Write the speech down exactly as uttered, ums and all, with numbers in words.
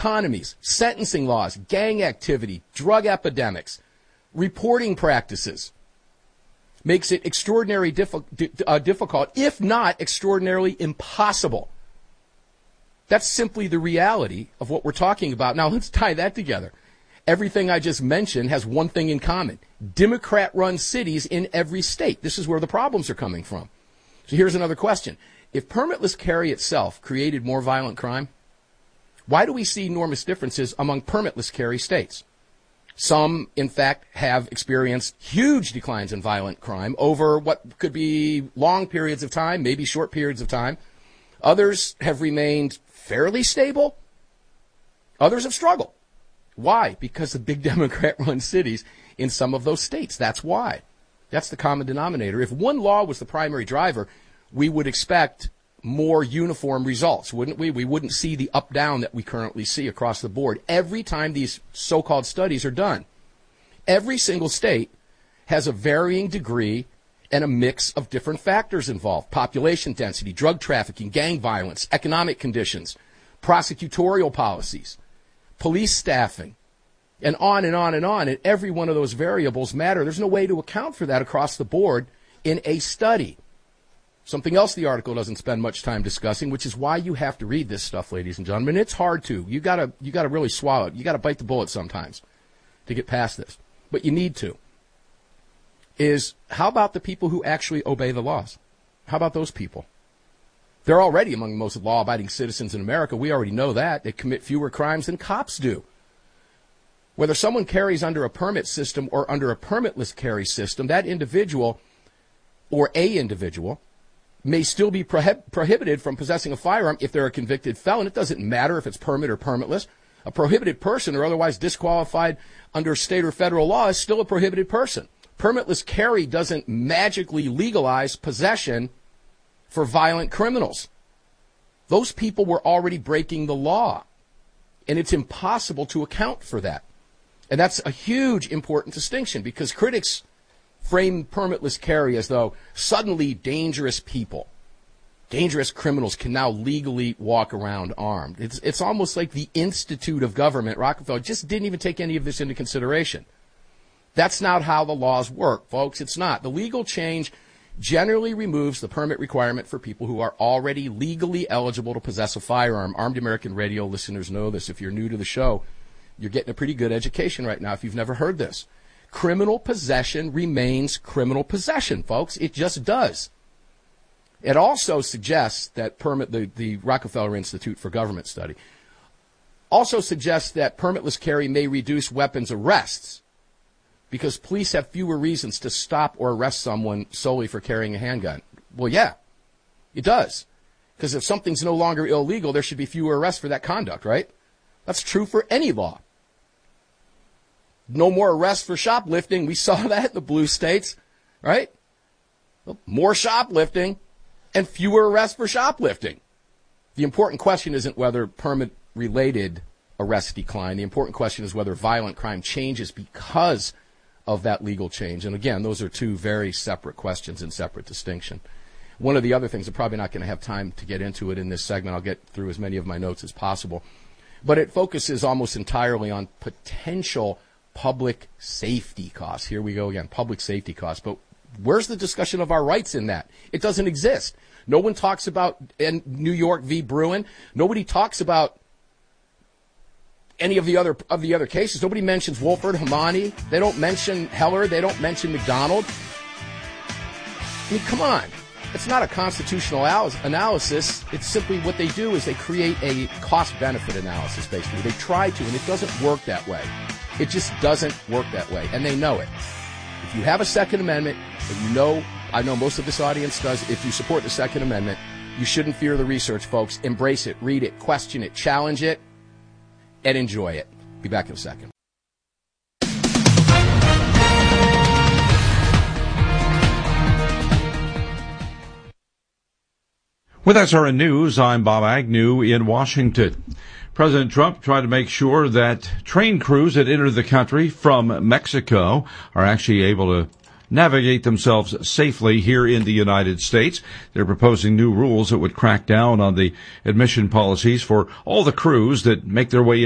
economies, sentencing laws, gang activity, drug epidemics, reporting practices. Makes it extraordinarily diffi- uh, difficult, if not extraordinarily impossible. That's simply the reality of what we're talking about. Now, let's tie that together. Everything I just mentioned has one thing in common. Democrat-run cities in every state. This is where the problems are coming from. So here's another question. If permitless carry itself created more violent crime, why do we see enormous differences among permitless carry states? Some, in fact, have experienced huge declines in violent crime over what could be long periods of time, maybe short periods of time. Others have remained fairly stable. Others have struggled. Why? Because of big Democrat-run cities in some of those states. That's why. That's the common denominator. If one law was the primary driver, we would expect more uniform results, wouldn't we? We wouldn't see the up-down that we currently see across the board every time these so-called studies are done. Every single state has a varying degree and a mix of different factors involved. Population density, drug trafficking, gang violence, economic conditions, prosecutorial policies, police staffing, and on and on and on. And every one of those variables matter. There's no way to account for that across the board in a study. Something else the article doesn't spend much time discussing, which is why you have to read this stuff, ladies and gentlemen. It's hard to. You gotta, you gotta really swallow it. You gotta bite the bullet sometimes to get past this. But you need to. Is how about the people who actually obey the laws? How about those people? They're already among the most law-abiding citizens in America. We already know that. They commit fewer crimes than cops do. Whether someone carries under a permit system or under a permitless carry system, that individual or a individual may still be prohib- prohibited from possessing a firearm if they're a convicted felon. It doesn't matter if it's permit or permitless. A prohibited person or otherwise disqualified under state or federal law is still a prohibited person. Permitless carry doesn't magically legalize possession for violent criminals. Those people were already breaking the law, and it's impossible to account for that. And that's a huge important distinction because critics frame permitless carry as though suddenly dangerous people, dangerous criminals can now legally walk around armed. It's, it's almost like the Institute of Government, Rockefeller, just didn't even take any of this into consideration. That's not how the laws work, folks. It's not. The legal change generally removes the permit requirement for people who are already legally eligible to possess a firearm. Armed American Radio listeners know this. If you're new to the show, you're getting a pretty good education right now if you've never heard this. Criminal possession remains criminal possession, folks. It just does. It also suggests that permit, the, the Rockefeller Institute for Government Study, also suggests that permitless carry may reduce weapons arrests because police have fewer reasons to stop or arrest someone solely for carrying a handgun. Well, yeah, it does. Because if something's no longer illegal, there should be fewer arrests for that conduct, right? That's true for any law. No more arrests for shoplifting. We saw that in the blue states, right? Well, more shoplifting and fewer arrests for shoplifting. The important question isn't whether permit-related arrests decline. The important question is whether violent crime changes because of that legal change. And again, those are two very separate questions and separate distinction. One of the other things, I'm probably not going to have time to get into it in this segment. I'll get through as many of my notes as possible. But it focuses almost entirely on potential public safety costs. Here we go again, public safety costs. But where's the discussion of our rights in that? It doesn't exist. No one talks about in New York v. Bruin. Nobody talks about any of the other of the other cases. Nobody mentions Wolford, Hamani. They don't mention Heller. They don't mention McDonald. I mean, come on. It's not a constitutional analysis. It's simply what they do is they create a cost-benefit analysis, basically. They try to, and it doesn't work that way. It just doesn't work that way, and they know it. If you have a Second Amendment, and you know, I know most of this audience does, if you support the Second Amendment, you shouldn't fear the research, folks. Embrace it, read it, question it, challenge it, and enjoy it. Be back in a second. With S R N News, I'm Bob Agnew in Washington. President Trump tried to make sure that train crews that enter the country from Mexico are actually able to navigate themselves safely here in the United States. They're proposing new rules that would crack down on the admission policies for all the crews that make their way